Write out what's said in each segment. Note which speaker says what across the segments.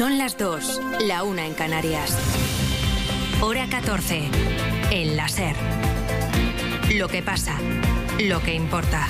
Speaker 1: Son las 2, la 1 en Canarias. Hora 14, en la SER. Lo que pasa, lo que importa.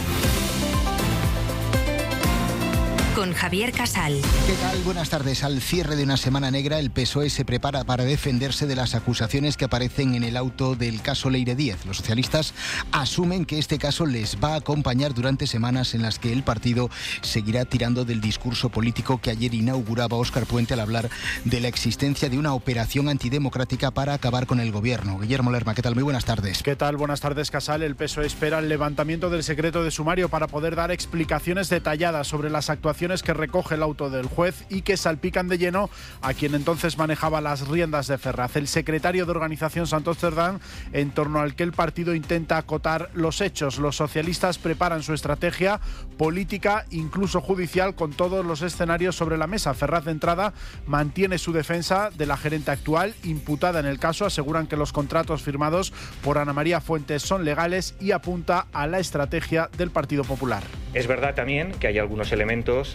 Speaker 1: Con Javier Casal.
Speaker 2: ¿Qué tal? Buenas tardes. Al cierre de una semana negra, el PSOE se prepara para defenderse de las acusaciones que aparecen en el auto del caso Leire Díez. Los socialistas asumen que este caso les va a acompañar durante semanas en las que el partido seguirá tirando del discurso político que ayer inauguraba Óscar Puente al hablar de la existencia de una operación antidemocrática para acabar con el gobierno. Guillermo Lerma, ¿qué tal? Muy buenas tardes.
Speaker 3: ¿Qué tal? Buenas tardes, Casal. El PSOE espera el levantamiento del secreto de sumario para poder dar explicaciones detalladas sobre las actuaciones que recoge el auto del juez y que salpican de lleno a quien entonces manejaba las riendas de Ferraz, el secretario de Organización Santos Cerdán, en torno al que el partido intenta acotar los hechos. Los socialistas preparan su estrategia política, incluso judicial, con todos los escenarios sobre la mesa. Ferraz, de entrada, mantiene su defensa de la gerente actual, imputada en el caso. Aseguran que los contratos firmados por Ana María Fuentes son legales y apunta a la estrategia del Partido Popular.
Speaker 4: Es verdad también que hay algunos elementos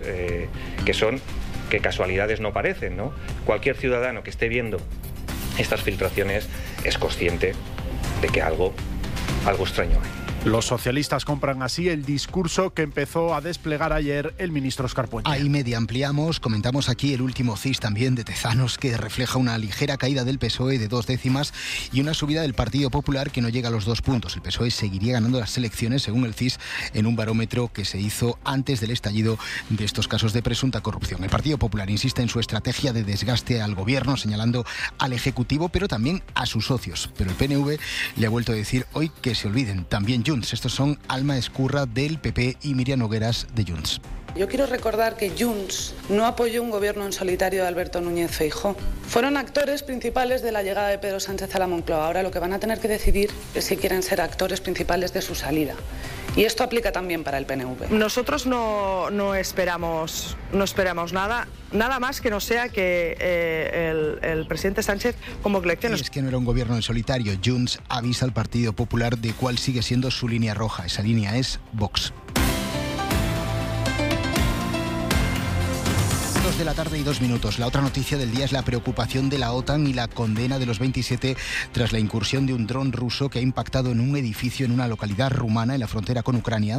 Speaker 4: que casualidades no parecen, ¿no? Cualquier ciudadano que esté viendo estas filtraciones es consciente de que algo extraño hay.
Speaker 3: Los socialistas compran así el discurso que empezó a desplegar ayer el ministro Óscar Puente.
Speaker 2: Ahí media ampliamos, comentamos aquí el último CIS también de Tezanos, que refleja una ligera caída del PSOE de 2 décimas y una subida del Partido Popular que no llega a los 2 puntos. El PSOE seguiría ganando las elecciones, según el CIS, en un barómetro que se hizo antes del estallido de estos casos de presunta corrupción. El Partido Popular insiste en su estrategia de desgaste al gobierno, señalando al Ejecutivo, pero también a sus socios. Pero el PNV le ha vuelto a decir hoy que se olviden, también Junts. Estos son Alma Escurra del PP y Miriam Nogueras de Junts.
Speaker 5: Yo quiero recordar que Junts no apoyó un gobierno en solitario de Alberto Núñez Feijóo. Fueron actores principales de la llegada de Pedro Sánchez a la Moncloa. Ahora lo que van a tener que decidir es si quieren ser actores principales de su salida. Y esto aplica también para el PNV.
Speaker 6: Nosotros no esperamos nada más que no sea que el presidente Sánchez convoque elecciones.
Speaker 2: Y es que no era un gobierno en solitario. Junts avisa al Partido Popular de cuál sigue siendo su línea roja. Esa línea es Vox. 2 de la tarde y 2 minutos. La otra noticia del día es la preocupación de la OTAN y la condena de los 27 tras la incursión de un dron ruso que ha impactado en un edificio en una localidad rumana en la frontera con Ucrania.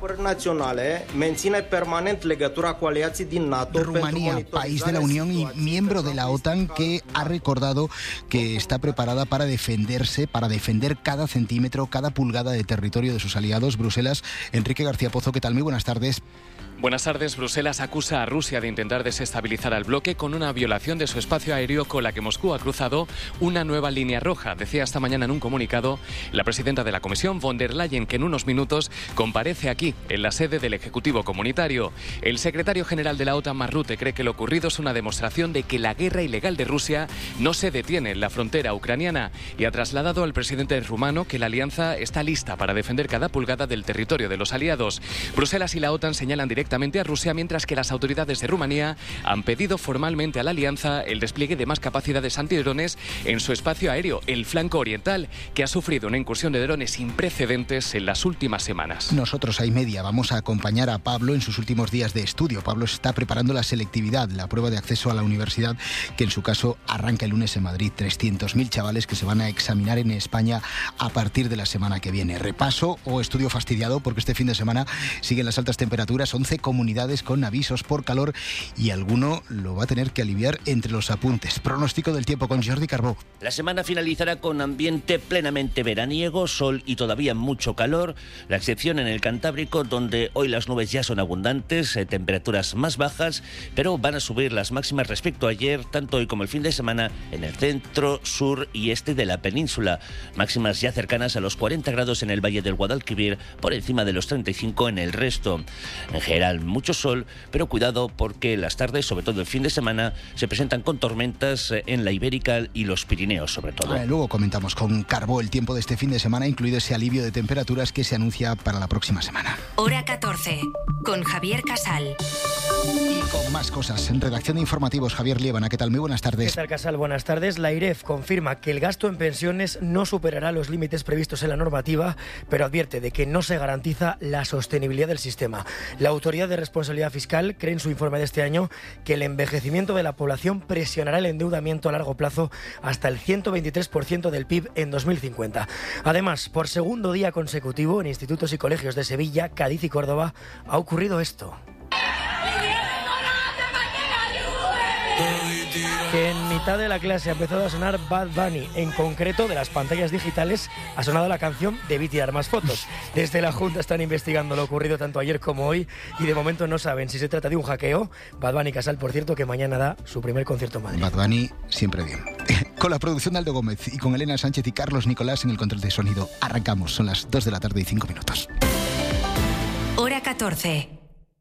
Speaker 2: Rumanía, país de la Unión y miembro de la OTAN, que ha recordado que está preparada para defenderse, para defender cada centímetro, cada pulgada de territorio de sus aliados. Bruselas, Enrique García Pozo, ¿qué tal? Muy buenas tardes.
Speaker 7: Buenas tardes. Bruselas acusa a Rusia de intentar desestabilizar al bloque con una violación de su espacio aéreo con la que Moscú ha cruzado una nueva línea roja. Decía esta mañana en un comunicado la presidenta de la Comisión, von der Leyen, que en unos minutos comparece aquí, en la sede del Ejecutivo Comunitario. El secretario general de la OTAN, Mark Rutte, cree que lo ocurrido es una demostración de que la guerra ilegal de Rusia no se detiene en la frontera ucraniana y ha trasladado al presidente rumano que la alianza está lista para defender cada pulgada del territorio de los aliados. Bruselas y la OTAN señalan directamente a Rusia, mientras que las autoridades de Rumanía han pedido formalmente a la alianza el despliegue de más capacidades antidrones en su espacio aéreo, el flanco oriental, que ha sufrido una incursión de drones sin precedentes en las últimas semanas.
Speaker 2: Nosotros, ahí media, vamos a acompañar a Pablo en sus últimos días de estudio. Pablo está preparando la selectividad, la prueba de acceso a la universidad, que en su caso arranca el lunes en Madrid. 300.000 chavales que se van a examinar en España a partir de la semana que viene. Repaso o estudio fastidiado, porque este fin de semana siguen las altas temperaturas, 11 comunidades con avisos por calor y alguno lo va a tener que aliviar entre los apuntes. Pronóstico del tiempo con Jordi Carbó.
Speaker 8: La semana finalizará con ambiente plenamente veraniego, sol y todavía mucho calor, la excepción en el Cantábrico, donde hoy las nubes ya son abundantes, temperaturas más bajas, pero van a subir las máximas respecto a ayer, tanto hoy como el fin de semana, en el centro, sur y este de la península. Máximas ya cercanas a los 40 grados en el Valle del Guadalquivir, por encima de los 35 en el resto. En general, mucho sol, pero cuidado porque las tardes, sobre todo el fin de semana, se presentan con tormentas en la Ibérica y los Pirineos, sobre todo.
Speaker 2: Luego comentamos con Carbó el tiempo de este fin de semana, incluido ese alivio de temperaturas que se anuncia para la próxima semana.
Speaker 1: Hora 14, con Javier Casal.
Speaker 2: Y con más cosas, en redacción de informativos, Javier Liébana, ¿qué tal? Muy buenas tardes.
Speaker 9: ¿Qué tal, Casal? Buenas tardes. La IREF confirma que el gasto en pensiones no superará los límites previstos en la normativa, pero advierte de que no se garantiza la sostenibilidad del sistema. La Autoridad de Responsabilidad Fiscal cree en su informe de este año que el envejecimiento de la población presionará el endeudamiento a largo plazo hasta el 123% del PIB en 2050. Además, por segundo día consecutivo en institutos y colegios de Sevilla, Cádiz y Córdoba ha ocurrido esto. Que en mitad de la clase ha empezado a sonar Bad Bunny. En concreto, de las pantallas digitales ha sonado la canción Debí tirar más fotos. Desde la Junta están investigando lo ocurrido tanto ayer como hoy y de momento no saben si se trata de un hackeo. Bad Bunny Casal, por cierto, que mañana da su primer concierto en Madrid.
Speaker 2: Bad Bunny siempre bien. Con la producción de Aldo Gómez y con Elena Sánchez y Carlos Nicolás en el control de sonido. Arrancamos, son las 2 de la tarde y 5 minutos.
Speaker 1: Hora 14.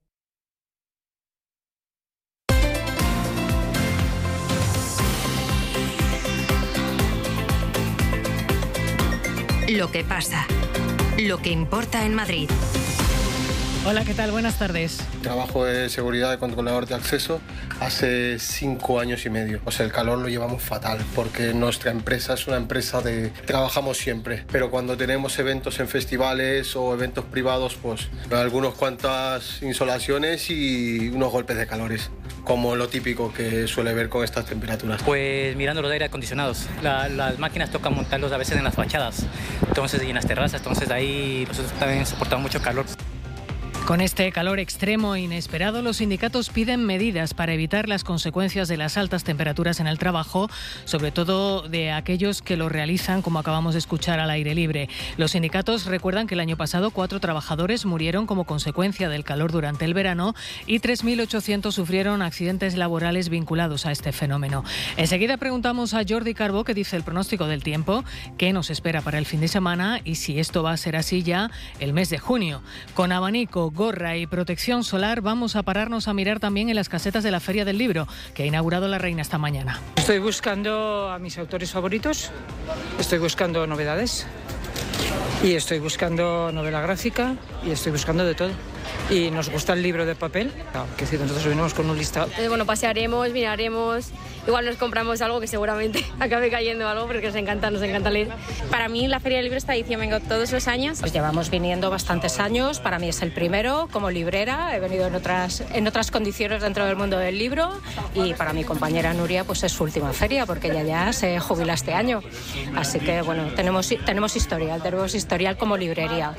Speaker 1: Lo que pasa, lo que importa en Madrid.
Speaker 10: Hola, ¿qué tal? Buenas tardes.
Speaker 11: Trabajo de seguridad de controlador de acceso hace 5 años y medio. O sea, el calor lo llevamos fatal porque nuestra empresa es una empresa de... Trabajamos siempre, pero cuando tenemos eventos en festivales o eventos privados, pues algunas cuantas insolaciones y unos golpes de calores, como lo típico que suele ver con estas temperaturas.
Speaker 12: Pues mirando los aire acondicionados. Las máquinas tocan montarlos a veces en las fachadas, entonces, y en las terrazas, entonces ahí nosotros también soportamos mucho calor.
Speaker 10: Con este calor extremo e inesperado, los sindicatos piden medidas para evitar las consecuencias de las altas temperaturas en el trabajo, sobre todo de aquellos que lo realizan, como acabamos de escuchar, al aire libre. Los sindicatos recuerdan que el año pasado 4 trabajadores murieron como consecuencia del calor durante el verano y 3.800 sufrieron accidentes laborales vinculados a este fenómeno. Enseguida preguntamos a Jordi Carbó qué dice el pronóstico del tiempo, qué nos espera para el fin de semana y si esto va a ser así ya el mes de junio. Con abanico, gorra y protección solar vamos a pararnos a mirar también en las casetas de la Feria del Libro, que ha inaugurado la Reina esta mañana.
Speaker 13: Estoy buscando a mis autores favoritos, estoy buscando novedades y estoy buscando novela gráfica y estoy buscando de todo. Y nos gusta el libro de papel, que si nosotros venimos con un listado.
Speaker 14: Bueno, pasearemos, miraremos, igual nos compramos algo que seguramente acabe cayendo algo porque nos encanta leer.
Speaker 15: Para mí la Feria del Libro es tradición, vengo todos los años.
Speaker 16: Pues llevamos viniendo bastantes años, para mí es el primero como librera, he venido en otras condiciones dentro del mundo del libro y para mi compañera Nuria pues es su última feria porque ella ya se jubila este año. Así que bueno, tenemos historial como librería.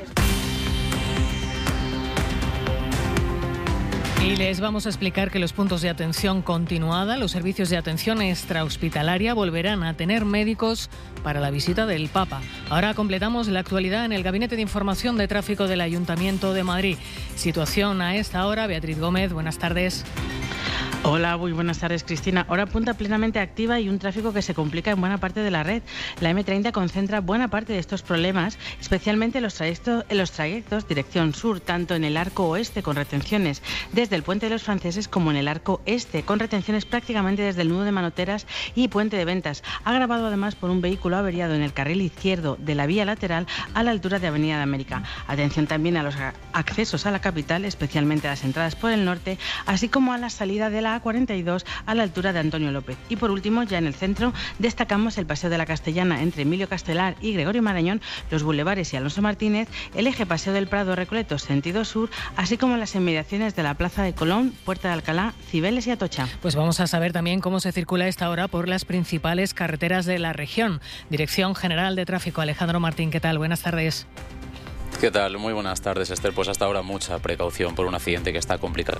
Speaker 10: Y les vamos a explicar que los puntos de atención continuada, los servicios de atención extrahospitalaria volverán a tener médicos para la visita del Papa. Ahora completamos la actualidad en el Gabinete de Información de Tráfico del Ayuntamiento de Madrid. Situación a esta hora. Beatriz Gómez, buenas tardes.
Speaker 17: Hola, muy buenas tardes, Cristina. Hora punta plenamente activa y un tráfico que se complica en buena parte de la red. La M30 concentra buena parte de estos problemas, especialmente en los trayectos dirección sur, tanto en el arco oeste con retenciones desde el Puente de los Franceses como en el arco este, con retenciones prácticamente desde el nudo de Manoteras y Puente de Ventas. Agravado además por un vehículo averiado en el carril izquierdo de la vía lateral a la altura de Avenida de América. Atención también a los accesos a la capital, especialmente a las entradas por el norte, así como a la salida de la A42 a la altura de Antonio López. Y por último, ya en el centro, destacamos el Paseo de la Castellana entre Emilio Castelar y Gregorio Marañón, los bulevares y Alonso Martínez, el eje Paseo del Prado Recoleto sentido sur, así como las inmediaciones de la Plaza de Colón, Puerta de Alcalá, Cibeles y Atocha.
Speaker 10: Pues vamos a saber también cómo se circula a esta hora por las principales carreteras de la región. Dirección General de Tráfico, Alejandro Martín, ¿qué tal? Buenas tardes.
Speaker 18: ¿Qué tal? Muy buenas tardes, Esther. Pues hasta ahora mucha precaución por un accidente que está complicado.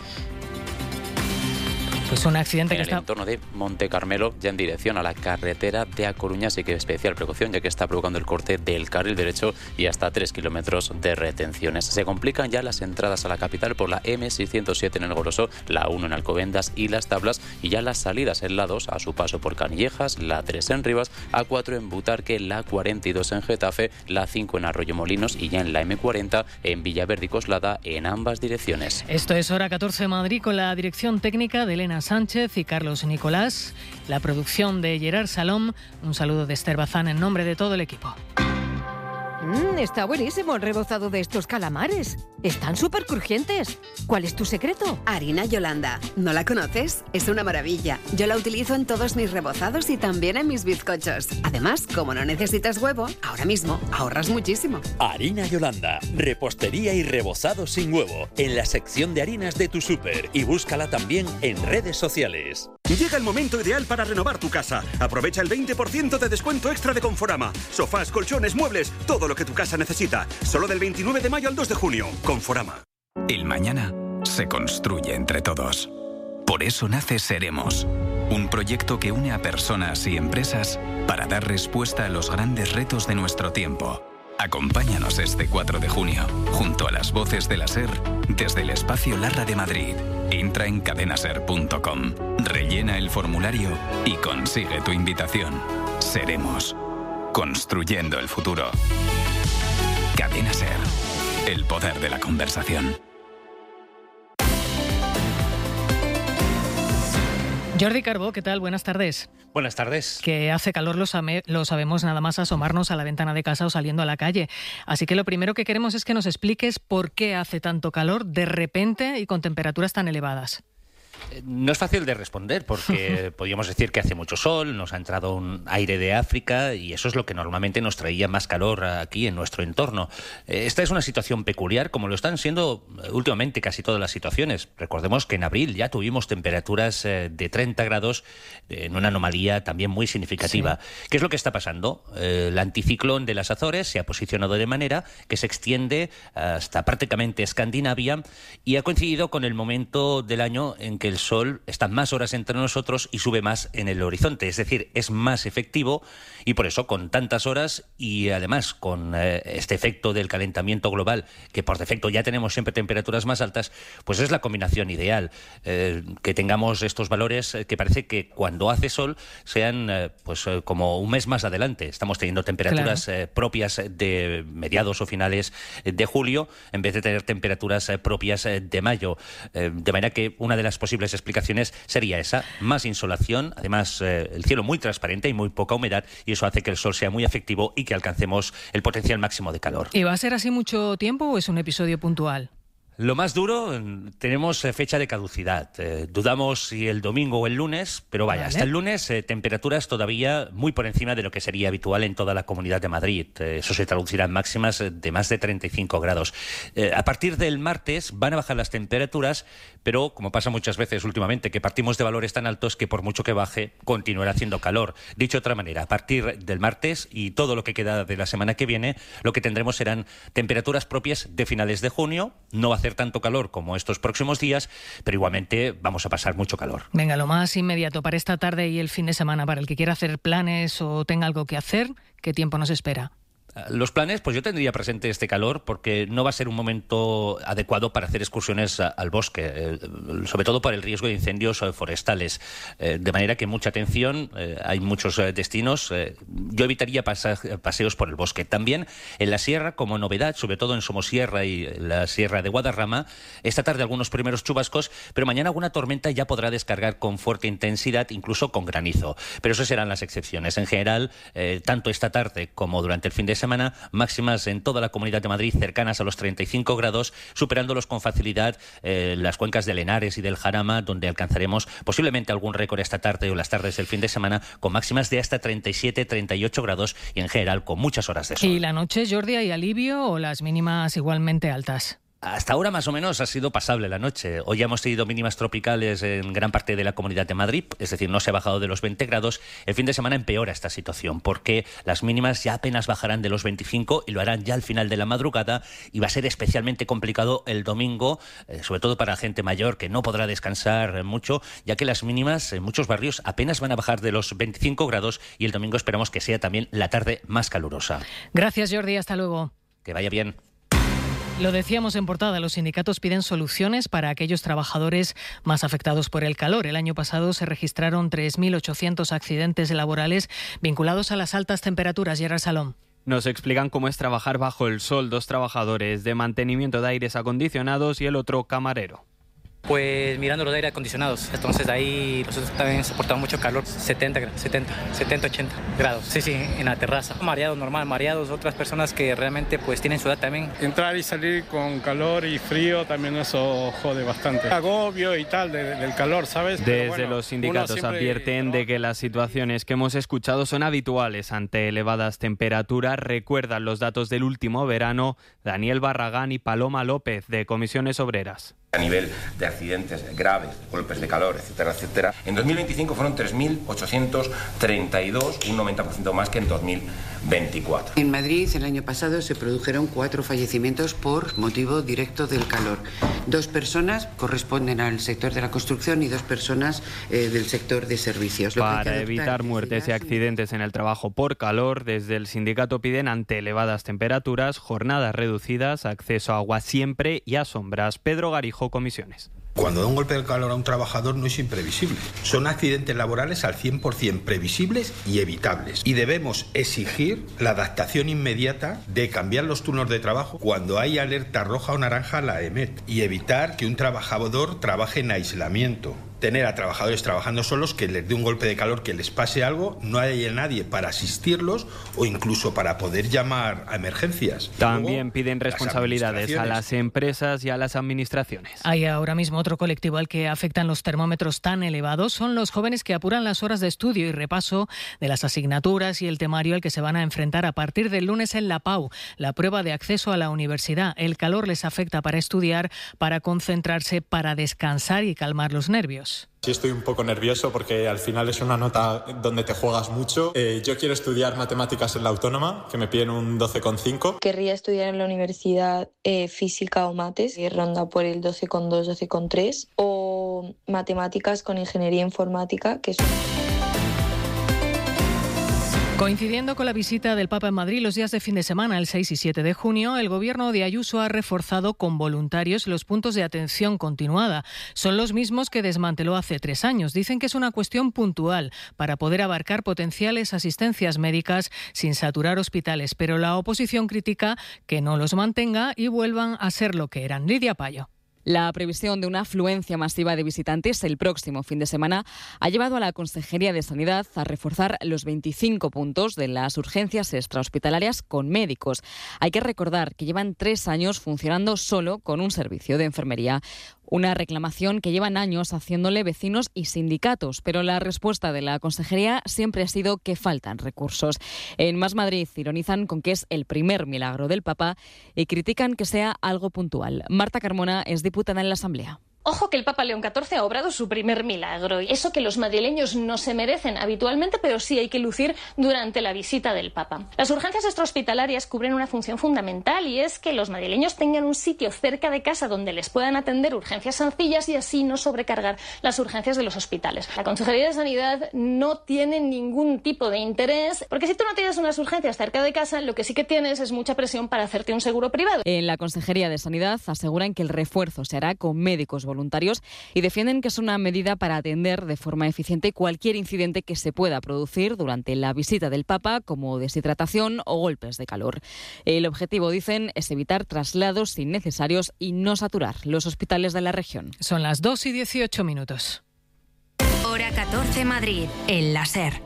Speaker 10: Pues un accidente
Speaker 18: en el entorno de Monte Carmelo, ya en dirección a la carretera de A Coruña, así que especial precaución, ya que está provocando el corte del carril derecho y hasta 3 kilómetros de retenciones. Se complican ya las entradas a la capital por la M607 en El Goroso, la 1 en Alcobendas y Las Tablas, y ya las salidas en la 2 a su paso por Canillejas, la 3 en Rivas, A4 en Butarque, la 42 en Getafe, la 5 en Arroyomolinos y ya en la M40 en Villaverde y Coslada en ambas direcciones.
Speaker 10: Esto es Hora 14 Madrid con la dirección técnica de Elena Sánchez y Carlos Nicolás, la producción de Gerard Salom. Un saludo de Esther Bazán en nombre de todo el equipo.
Speaker 19: Está buenísimo el rebozado de estos calamares. Están súper crujientes. ¿Cuál es tu secreto?
Speaker 20: Harina Yolanda. ¿No la conoces? Es una maravilla. Yo la utilizo en todos mis rebozados y también en mis bizcochos. Además, como no necesitas huevo, ahora mismo ahorras muchísimo.
Speaker 21: Harina Yolanda. Repostería y rebozado sin huevo. En la sección de harinas de tu súper. Y búscala también en redes sociales.
Speaker 22: Llega el momento ideal para renovar tu casa. Aprovecha el 20% de descuento extra de Conforama. Sofás, colchones, muebles, todo lo que tu casa necesita. Solo del 29 de mayo al 2 de junio. Conforama.
Speaker 23: El mañana se construye entre todos. Por eso nace Seremos, un proyecto que une a personas y empresas para dar respuesta a los grandes retos de nuestro tiempo. Acompáñanos este 4 de junio, junto a las voces de la SER, desde el Espacio Larra de Madrid. Entra en cadenaser.com, rellena el formulario y consigue tu invitación. Seremos, construyendo el futuro. Cadena SER, el poder de la conversación.
Speaker 10: Jordi Carbó, ¿qué tal? Buenas tardes.
Speaker 24: Buenas tardes.
Speaker 10: Que hace calor lo sabemos nada más asomarnos a la ventana de casa o saliendo a la calle. Así que lo primero que queremos es que nos expliques por qué hace tanto calor de repente y con temperaturas tan elevadas.
Speaker 24: No es fácil de responder porque podríamos decir que hace mucho sol, nos ha entrado un aire de África y eso es lo que normalmente nos traía más calor aquí en nuestro entorno. Esta es una situación peculiar, como lo están siendo últimamente casi todas las situaciones. Recordemos que en abril ya tuvimos temperaturas de 30 grados en una anomalía también muy significativa. Sí. ¿Qué es lo que está pasando? El anticiclón de las Azores se ha posicionado de manera que se extiende hasta prácticamente Escandinavia y ha coincidido con el momento del año en que el sol está más horas entre nosotros y sube más en el horizonte, es decir, es más efectivo y por eso con tantas horas y además con este efecto del calentamiento global, que por defecto ya tenemos siempre temperaturas más altas, pues es la combinación ideal, que tengamos estos valores que parece que cuando hace sol sean como un mes más adelante. Estamos teniendo temperaturas propias de mediados o finales de julio en vez de tener temperaturas propias de mayo, de manera que una de las posibles explicaciones sería esa, más insolación, además el cielo muy transparente y muy poca humedad y eso hace que el sol sea muy efectivo y que alcancemos el potencial máximo de calor.
Speaker 10: ¿Y va a ser así mucho tiempo o es un episodio puntual?
Speaker 24: Lo más duro, tenemos fecha de caducidad. Dudamos si el domingo o el lunes, pero vaya, hasta el lunes temperaturas todavía muy por encima de lo que sería habitual en toda la Comunidad de Madrid. Eso se traducirá en máximas de más de 35 grados. A partir del martes van a bajar las temperaturas, pero como pasa muchas veces últimamente, que partimos de valores tan altos que por mucho que baje, continuará haciendo calor. Dicho de otra manera, a partir del martes y todo lo que queda de la semana que viene, lo que tendremos serán temperaturas propias de finales de junio. No va a hacer tanto calor como estos próximos días, pero igualmente vamos a pasar mucho calor.
Speaker 10: Venga, lo más inmediato para esta tarde y el fin de semana, para el que quiera hacer planes o tenga algo que hacer, ¿qué tiempo nos espera?
Speaker 24: Los planes, pues yo tendría presente este calor porque no va a ser un momento adecuado para hacer excursiones al bosque, sobre todo por el riesgo de incendios forestales. De manera que mucha atención, hay muchos destinos. Yo evitaría paseos por el bosque. También en la sierra, como novedad, sobre todo en Somosierra y la sierra de Guadarrama, esta tarde algunos primeros chubascos, pero mañana alguna tormenta ya podrá descargar con fuerte intensidad, incluso con granizo. Pero eso serán las excepciones. En general, tanto esta tarde como durante el fin de semana, máximas en toda la Comunidad de Madrid cercanas a los 35 grados, superándolos con facilidad las cuencas del Henares y del Jarama, donde alcanzaremos posiblemente algún récord esta tarde o las tardes del fin de semana, con máximas de hasta 37, 38 grados y en general con muchas horas de sol.
Speaker 10: ¿Y la noche, Jordi, hay alivio o las mínimas igualmente altas?
Speaker 24: Hasta ahora más o menos ha sido pasable la noche. Hoy ya hemos tenido mínimas tropicales en gran parte de la Comunidad de Madrid, es decir, no se ha bajado de los 20 grados. El fin de semana empeora esta situación porque las mínimas ya apenas bajarán de los 25 y lo harán ya al final de la madrugada y va a ser especialmente complicado el domingo, sobre todo para gente mayor que no podrá descansar mucho, ya que las mínimas en muchos barrios apenas van a bajar de los 25 grados y el domingo esperamos que sea también la tarde más calurosa.
Speaker 10: Gracias, Jordi. Hasta luego.
Speaker 24: Que vaya bien.
Speaker 10: Lo decíamos en portada, los sindicatos piden soluciones para aquellos trabajadores más afectados por el calor. El año pasado se registraron 3.800 accidentes laborales vinculados a las altas temperaturas. Gerard Salom.
Speaker 25: Nos explican cómo es trabajar bajo el sol, 2 trabajadores de mantenimiento de aires acondicionados y el otro camarero.
Speaker 12: Pues mirando los aire acondicionados. Entonces ahí nosotros también soportamos mucho calor, 70, 80 grados. Sí, en la terraza. Mareados, normal, mareados. Otras personas que realmente pues tienen su edad también.
Speaker 3: Entrar y salir con calor y frío también eso jode bastante. Agobio y tal del calor, ¿sabes?
Speaker 25: Desde los sindicatos advierten de que las situaciones que hemos escuchado son habituales ante elevadas temperaturas. Recuerdan los datos del último verano Daniel Barragán y Paloma López de Comisiones Obreras.
Speaker 4: A nivel de accidentes graves, golpes de calor, etcétera, etcétera, en 2025 fueron 3.832, un 90% más que en 2024.
Speaker 5: En Madrid el año pasado se produjeron 4 fallecimientos por motivo directo del calor. 2 personas corresponden al sector de la construcción y 2 personas del sector de servicios.
Speaker 25: Para evitar muertes y accidentes en el trabajo por calor, desde el sindicato piden ante elevadas temperaturas, jornadas reducidas, acceso a agua siempre y a sombras. Pedro Garijo, Comisiones.
Speaker 6: Cuando da un golpe de calor a un trabajador no es imprevisible. Son accidentes laborales al 100% previsibles y evitables. Y debemos exigir la adaptación inmediata de cambiar los turnos de trabajo cuando hay alerta roja o naranja la EMET y evitar que un trabajador trabaje en aislamiento. Tener a trabajadores trabajando solos, que les dé un golpe de calor, que les pase algo, no haya nadie para asistirlos o incluso para poder llamar a emergencias.
Speaker 25: También
Speaker 6: Luego,
Speaker 25: piden responsabilidades a las empresas y a las administraciones.
Speaker 10: Hay ahora mismo otro colectivo al que afectan los termómetros tan elevados. Son los jóvenes que apuran las horas de estudio y repaso de las asignaturas y el temario al que se van a enfrentar a partir del lunes en la PAU, la prueba de acceso a la universidad. El calor les afecta para estudiar, para concentrarse, para descansar y calmar los nervios.
Speaker 7: Sí, estoy un poco nervioso porque al final es una nota donde te juegas mucho. Yo quiero estudiar matemáticas en la Autónoma, que me piden un 12,5.
Speaker 26: Querría estudiar en la universidad física o mates, que ronda por el 12,2, 12,3, o matemáticas con ingeniería informática, que es...
Speaker 10: Coincidiendo con la visita del Papa en Madrid los días de fin de semana, el 6 y 7 de junio, el gobierno de Ayuso ha reforzado con voluntarios los puntos de atención continuada. Son los mismos que desmanteló hace 3 años. Dicen que es una cuestión puntual para poder abarcar potenciales asistencias médicas sin saturar hospitales, pero la oposición critica que no los mantenga y vuelvan a ser lo que eran. Lidia Payo.
Speaker 27: La previsión de una afluencia masiva de visitantes el próximo fin de semana ha llevado a la Consejería de Sanidad a reforzar los 25 puntos de las urgencias extrahospitalarias con médicos. Hay que recordar que llevan 3 años funcionando solo con un servicio de enfermería. Una reclamación que llevan años haciéndole vecinos y sindicatos, pero la respuesta de la Consejería siempre ha sido que faltan recursos. En Más Madrid ironizan con que es el primer milagro del Papa y critican que sea algo puntual. Marta Carmona es diputada en la Asamblea.
Speaker 28: Ojo que el Papa León XIV ha obrado su primer milagro. Eso que los madrileños no se merecen habitualmente, pero sí hay que lucir durante la visita del Papa. Las urgencias extrahospitalarias cubren una función fundamental y es que los madrileños tengan un sitio cerca de casa donde les puedan atender urgencias sencillas y así no sobrecargar las urgencias de los hospitales. La Consejería de Sanidad no tiene ningún tipo de interés, porque si tú no tienes unas urgencias cerca de casa, lo que sí que tienes es mucha presión para hacerte un seguro privado.
Speaker 27: En la Consejería de Sanidad aseguran que el refuerzo se hará con médicos voluntarios y defienden que es una medida para atender de forma eficiente cualquier incidente que se pueda producir durante la visita del Papa, como deshidratación o golpes de calor. El objetivo, dicen, es evitar traslados innecesarios y no saturar los hospitales de la región.
Speaker 10: Son las 2:18.
Speaker 1: Hora 14 Madrid, en la SER.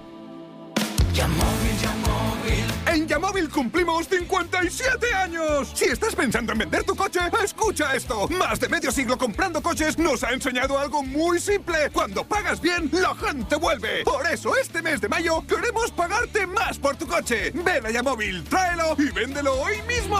Speaker 29: En Yamóvil cumplimos 57 años. Si estás pensando en vender tu coche, escucha esto. Más de medio siglo comprando coches nos ha enseñado algo muy simple. Cuando pagas bien, la gente vuelve. Por eso este mes de mayo queremos pagarte más por tu coche. Ven a Yamóvil, tráelo y véndelo hoy mismo.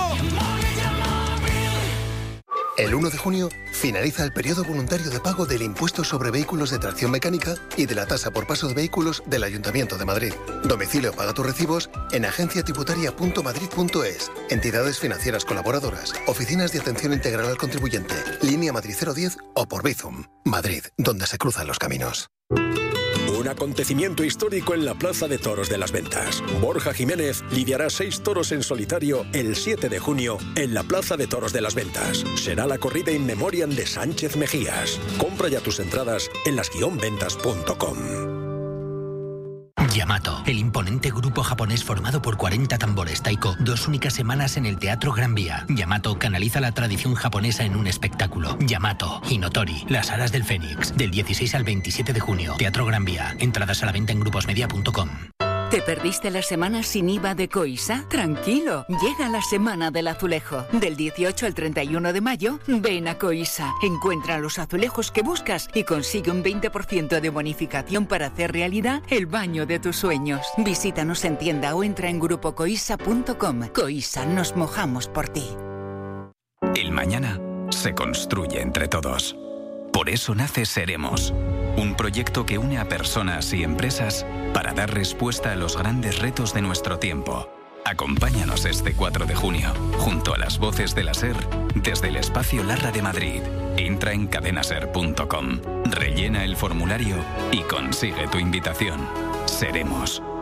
Speaker 30: El 1 de junio finaliza el periodo voluntario de pago del impuesto sobre vehículos de tracción mecánica y de la tasa por paso de vehículos del Ayuntamiento de Madrid. Domicilio paga tus recibos en agenciatributaria.madrid.es, entidades financieras colaboradoras, oficinas de atención integral al contribuyente, línea Madrid 010 o por Bizum. Madrid, donde se cruzan los caminos.
Speaker 31: Un acontecimiento histórico en la Plaza de Toros de las Ventas. Borja Jiménez lidiará 6 toros en solitario el 7 de junio en la Plaza de Toros de las Ventas. Será la corrida in memoriam de Sánchez Mejías. Compra ya tus entradas en las-ventas.com.
Speaker 2: Yamato, el imponente grupo japonés formado por 40 tambores taiko, 2 únicas semanas en el Teatro Gran Vía. Yamato canaliza la tradición japonesa en un espectáculo. Yamato, Hinotori, Las Alas del Fénix, del 16 al 27 de junio. Teatro Gran Vía. Entradas a la venta en gruposmedia.com.
Speaker 8: ¿Te perdiste la semana sin IVA de Coisa? Tranquilo, llega la semana del azulejo. Del 18 al 31 de mayo, ven a Coisa. Encuentra los azulejos que buscas y consigue un 20% de bonificación para hacer realidad el baño de tus sueños. Visítanos en tienda o entra en grupocoisa.com. Coisa, nos mojamos por ti.
Speaker 23: El mañana se construye entre todos. Por eso nace Seremos, un proyecto que une a personas y empresas para dar respuesta a los grandes retos de nuestro tiempo. Acompáñanos este 4 de junio, junto a las voces de la SER, desde el Espacio Larra de Madrid. Entra en cadenaser.com, rellena el formulario y consigue tu invitación. Seremos.